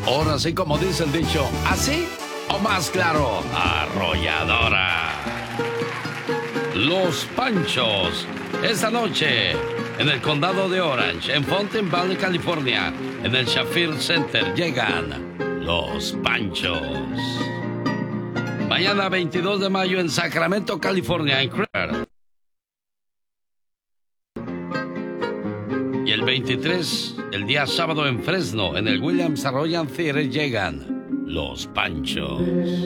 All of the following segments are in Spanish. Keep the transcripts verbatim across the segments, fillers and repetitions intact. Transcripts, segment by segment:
Ahora sí, como dice el dicho, ¿así o más claro? Arrolladora. Los Panchos. Esta noche, en el condado de Orange, en Fountain Valley, California, en el Shafir Center, llegan Los Panchos. Mañana, veintidós de mayo, en Sacramento, California, en Crater. Y el veintitrés, el día sábado, en Fresno, en el Williams Arroyo Theater, llegan Los Panchos.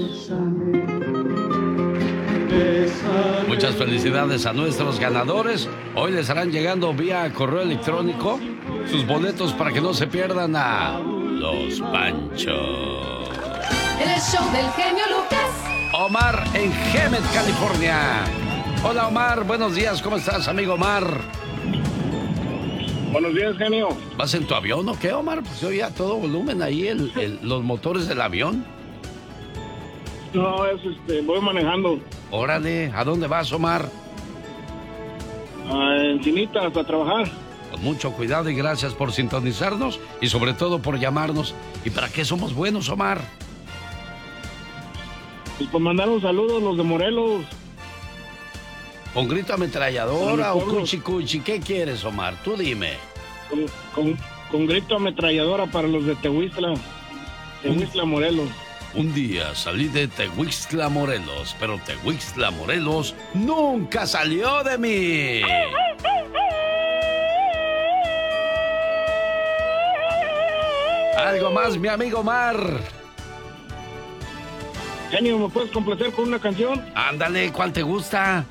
Muchas felicidades a nuestros ganadores. Hoy les estarán llegando vía correo electrónico sus boletos para que no se pierdan a Los Panchos. El show del genio Lucas. Omar en Hemet, California. Hola Omar, buenos días, ¿cómo estás, amigo Omar? Buenos días, genio. ¿Vas en tu avión o qué, Omar? Pues yo oía a todo volumen ahí el, el, los motores del avión. No, es este, voy manejando. Órale, ¿a dónde vas, Omar? A Encinitas, a trabajar. Con mucho cuidado y gracias por sintonizarnos y sobre todo por llamarnos. ¿Y para qué somos buenos, Omar? Y por mandar un saludo a los de Morelos. ¿Con grito ametralladora o cuchi cuchi? ¿Qué quieres, Omar? Tú dime. Con, con, con grito ametralladora para los de Tehuistla. Tehuistla, Morelos. Un día salí de Tehuistla, Morelos, pero Tehuistla, Morelos nunca salió de mí. Algo más, mi amigo Omar. Genio, ¿me puedes complacer con una canción? Ándale, ¿cuál te gusta?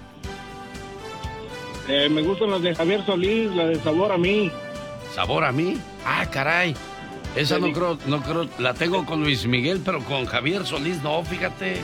Eh, me gustan las de Javier Solís, la de Sabor a Mí. ¿Sabor a Mí? Ah, caray. Esa no creo, no creo, la tengo con Luis Miguel, pero con Javier Solís no, fíjate.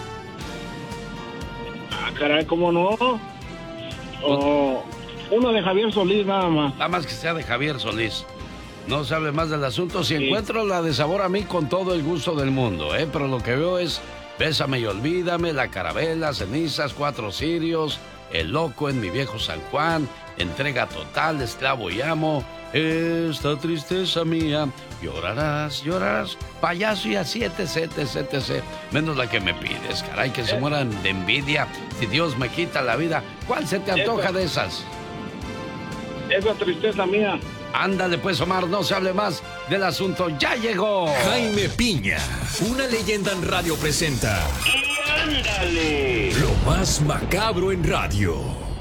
Ah, caray, ¿cómo no? Oh, uno de Javier Solís nada más. Nada más que sea de Javier Solís. No sabe más del asunto. Si sí. Encuentro la de Sabor a Mí, con todo el gusto del mundo, ¿eh? Pero lo que veo es Bésame y Olvídame, La Carabela, Cenizas, Cuatro Cirios, El Loco, En Mi Viejo San Juan, Entrega Total, Esclavo y Amo, Esta Tristeza Mía, Llorarás, Llorarás, Payaso y así, etc, etc, etc. Menos la que me pides, caray, que se ¿Eh? mueran de envidia si Dios me quita la vida. ¿Cuál se te antoja de esas? Esa Tristeza Mía. Ándale pues, Omar, no se hable más del asunto. ¡Ya llegó! Jaime Piña, una leyenda en radio presenta. ¡Y ándale! Lo más macabro en radio.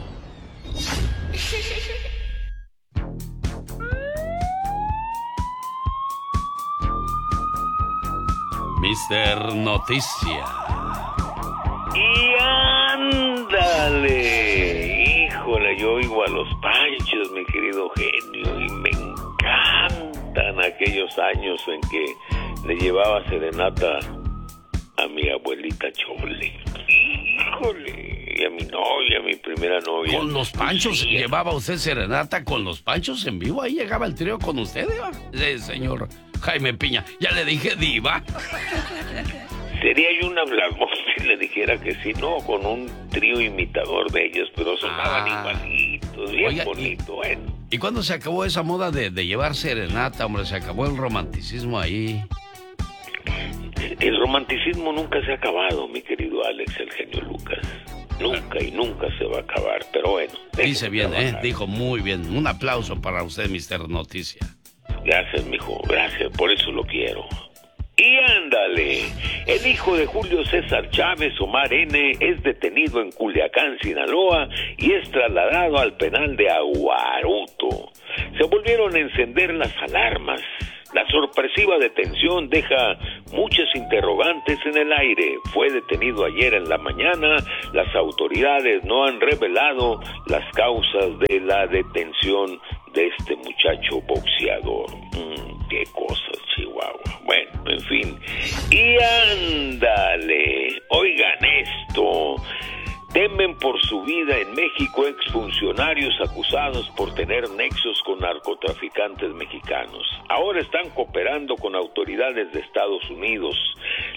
mister Noticia. ¡Y ándale! Híjole, yo oigo a los Panchos, mi querido genio, y me encantan aquellos años en que le llevaba serenata a mi abuelita Chole. Híjole, y a mi novia, a mi primera novia. ¿Con los Panchos sí. Llevaba usted serenata con los Panchos en vivo? Ahí llegaba el trío con usted, ¿eh? Sí, señor Jaime Piña. Ya le dije diva. Sería yo un hablagón si le dijera que sí, no, con un trío imitador de ellos, pero sonaban ah. igualitos, bien Oiga, bonito, y, bueno. ¿Y cuándo se acabó esa moda de, de llevar serenata, hombre? Se acabó el romanticismo ahí. El romanticismo nunca se ha acabado, mi querido Alex, el genio Lucas. Nunca y nunca se va a acabar, pero bueno. Dice bien, ¿eh? Dijo muy bien. Un aplauso para usted, mister Noticia. Gracias, mijo, gracias, por eso lo quiero. Y ándale, el hijo de Julio César Chávez, Omar N., es detenido en Culiacán, Sinaloa, y es trasladado al penal de Aguaruto. Se volvieron a encender las alarmas. La sorpresiva detención deja muchas interrogantes en el aire. Fue detenido ayer en la mañana. Las autoridades no han revelado las causas de la detención de este muchacho boxeador. Mm, qué cosas, Chihuahua. Bueno, en fin. Y ándale, oigan esto. Temen por su vida en México exfuncionarios acusados por tener nexos con narcotraficantes mexicanos. Ahora están cooperando con autoridades de Estados Unidos.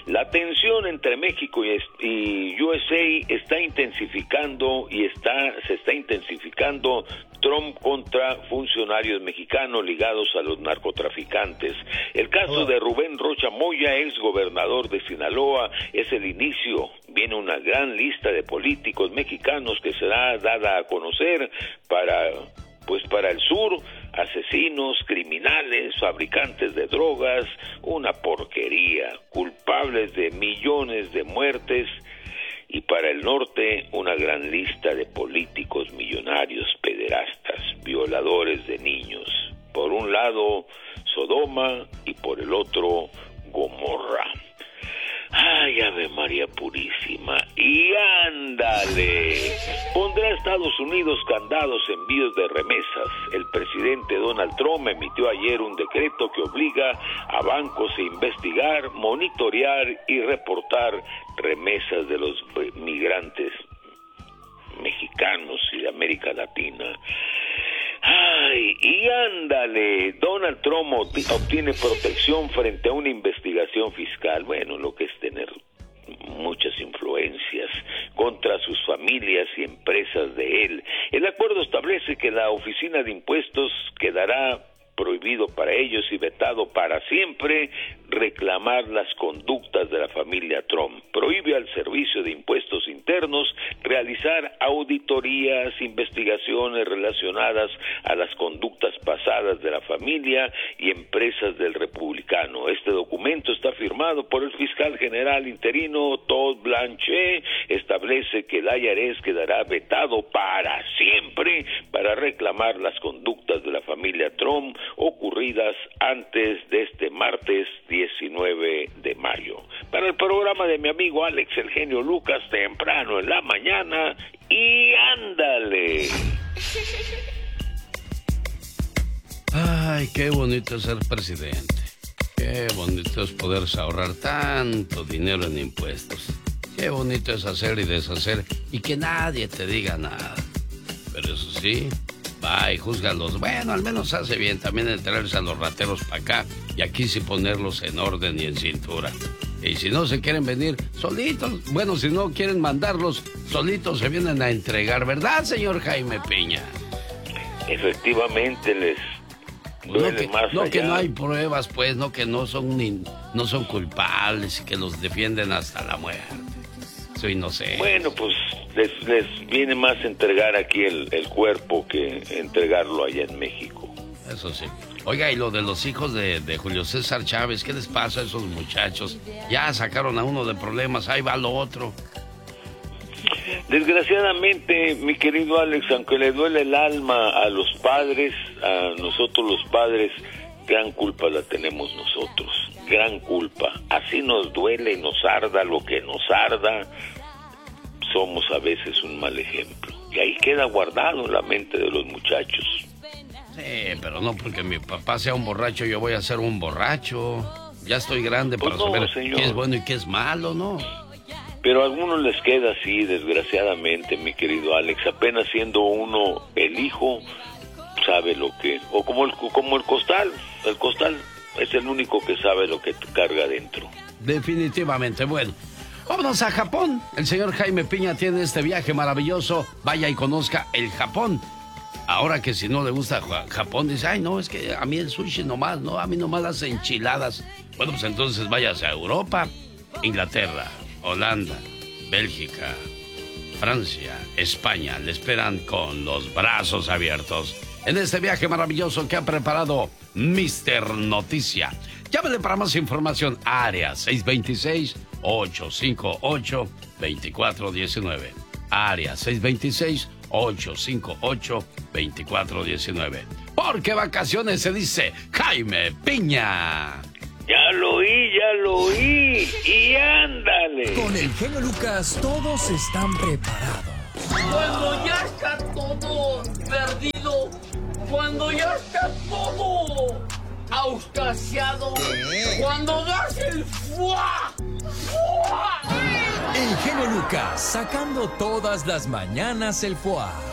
La tensión entre México y, y U S A está intensificando y está se está intensificando. Trump contra funcionarios mexicanos ligados a los narcotraficantes. El caso de Rubén Rocha Moya, ex gobernador de Sinaloa, es el inicio. Viene una gran lista de políticos mexicanos que será dada a conocer para, pues para el sur, asesinos, criminales, fabricantes de drogas, una porquería, culpables de millones de muertes. Y para el norte, una gran lista de políticos millonarios, pederastas, violadores de niños. Por un lado, Sodoma, y por el otro, Gomorra. ¡Ay, Ave María Purísima! ¡Y ándale! Pondrá a Estados Unidos candados en envíos de remesas. El presidente Donald Trump emitió ayer un decreto que obliga a bancos a investigar, monitorear y reportar remesas de los migrantes mexicanos y de América Latina. Ay, y ándale, Donald Trump obtiene protección frente a una investigación fiscal. Bueno, lo que es tener muchas influencias contra sus familias y empresas de él. El acuerdo establece que la Oficina de Impuestos quedará prohibido para ellos y vetado para siempre reclamar las conductas de la familia Trump. Prohíbe al Servicio de Impuestos Internos realizar auditorías, investigaciones relacionadas a las conductas pasadas de la familia y empresas del republicano. Este documento está firmado por el fiscal general interino Todd Blanche. Establece que el I R S quedará vetado para siempre para reclamar las conductas de la familia Trump ocurridas antes de este martes diecinueve de mayo. Para el programa de mi amigo Alex el genio Lucas, temprano en la mañana, y ándale. Ay, qué bonito es ser presidente. Qué bonito es poderse ahorrar tanto dinero en impuestos. Qué bonito es hacer y deshacer y que nadie te diga nada. Pero eso sí, va y júzgalos. Bueno, al menos hace bien también el traerse a los rateros para acá y aquí sí ponerlos en orden y en cintura. Y si no se quieren venir solitos, bueno, si no quieren mandarlos, solitos se vienen a entregar, ¿verdad, señor Jaime Piña? Efectivamente, les duele no que, más no allá. que no hay pruebas, pues, no que no son ni, no son culpables y que los defienden hasta la muerte. Soy inocente. Bueno, pues les, les viene más entregar aquí el, el cuerpo que entregarlo allá en México. Eso sí. Oiga, y lo de los hijos de, de Julio César Chávez, ¿qué les pasa a esos muchachos? Ya sacaron a uno de problemas, ahí va lo otro. Desgraciadamente, mi querido Alex, aunque le duele el alma a los padres, a nosotros los padres, gran culpa la tenemos nosotros, gran culpa. Así nos duele y nos arda lo que nos arda, somos a veces un mal ejemplo. Y ahí queda guardado en la mente de los muchachos. Sí, pero no porque mi papá sea un borracho, yo voy a ser un borracho. Ya estoy grande pues para no, saber señor. qué es bueno y qué es malo, ¿no? Pero a algunos les queda así, desgraciadamente, mi querido Alex. Apenas siendo uno el hijo, sabe lo que... O como el, como el costal, el costal es el único que sabe lo que carga dentro. Definitivamente, bueno. Vámonos a Japón. El señor Jaime Piña tiene este viaje maravilloso. Vaya y conozca el Japón. Ahora que si no le gusta Japón, dice, ay, no, es que a mí el sushi nomás, no, a mí nomás las enchiladas. Bueno, pues entonces váyase a Europa, Inglaterra, Holanda, Bélgica, Francia, España. Le esperan con los brazos abiertos en este viaje maravilloso que ha preparado mister Noticia. Llámele para más información a área seis dos seis, ocho cinco ocho, dos cuatro uno nueve. Área seis dos seis, ocho cinco ocho, dos cuatro uno nueve. Porque vacaciones se dice Jaime Piña. Ya lo oí, ya lo oí. Y ándale. Con el genio Lucas todos están preparados. Cuando ya está todo perdido, cuando ya está todo auscasiado, cuando das el fuá, fuá. El genio Lucas sacando todas las mañanas el fuá.